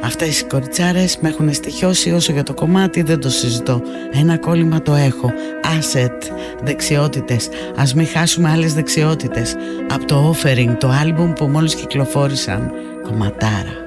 Αυτές οι κοριτσάρες με έχουν στοιχιώσει. Όσο για το κομμάτι δεν το συζητώ. Ένα κόλλημα το έχω. Asset, δεξιότητες. Ας μην χάσουμε άλλες δεξιότητες. Από το Offering, το άλμπουμ που μόλις κυκλοφόρησαν. Κομματάρα.